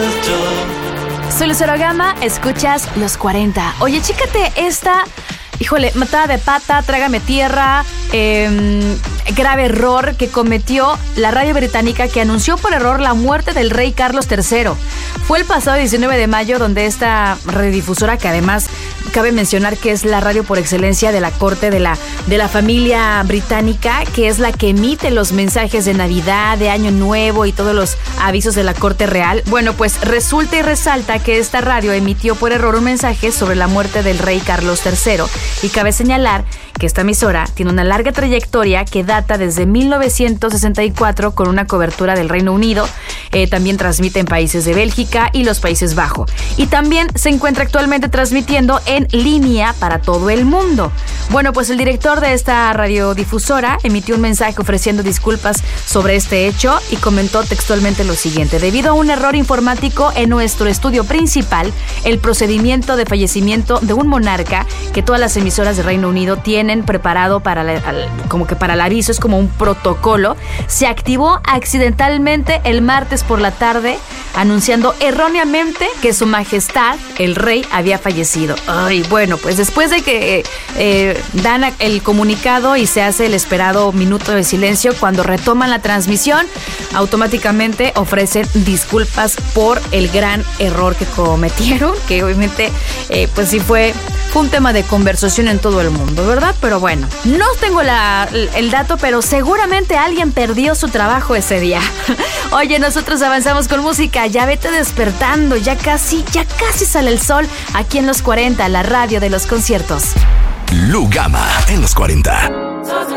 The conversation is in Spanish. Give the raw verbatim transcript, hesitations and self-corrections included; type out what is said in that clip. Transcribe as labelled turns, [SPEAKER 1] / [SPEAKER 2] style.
[SPEAKER 1] Soy Lucero Gama, escuchas Los cuarenta. Oye, chécate esta, híjole, matada de pata, trágame tierra, eh, grave error que cometió la radio británica que anunció por error la muerte del rey Carlos tercero. Fue el pasado diecinueve de mayo donde esta radiodifusora, que además cabe mencionar que es la radio por excelencia de la corte de la, de la familia británica, que es la que emite los mensajes de Navidad, de Año Nuevo y todos los avisos de la corte real. Bueno, pues resulta y resalta que esta radio emitió por error un mensaje sobre la muerte del rey Carlos tercero. Y cabe señalar que esta emisora tiene una larga trayectoria que data desde mil novecientos sesenta y cuatro con una cobertura del Reino Unido. Eh, también transmite en países de Bélgica y los Países Bajos. Y también se encuentra actualmente transmitiendo en línea para todo el mundo. Bueno, pues el director de esta radiodifusora emitió un mensaje ofreciendo disculpas sobre este hecho y comentó textualmente lo siguiente: debido a un error informático en nuestro estudio principal, el procedimiento de fallecimiento de un monarca que todas las emisoras de Reino Unido tienen preparado para la, al, como que para el aviso, es como un protocolo, se activó accidentalmente el martes por la tarde, anunciando erróneamente que su majestad, el rey, había fallecido. Ay, bueno, pues después de que eh, dan el comunicado y se hace el esperado minuto de silencio, cuando retoman la transmisión, automáticamente ofrecen disculpas por el gran error que cometieron, que obviamente eh, pues sí fue, fue un tema de conversación en todo el mundo, ¿verdad? Pero bueno, no tengo la, el dato, pero seguramente alguien perdió su trabajo ese día. Oye, nosotros avanzamos con música, ya vete despertando, ya casi, ya casi sale el sol aquí en Los cuarenta, la radio de los conciertos.
[SPEAKER 2] Lu Gama en Los cuarenta.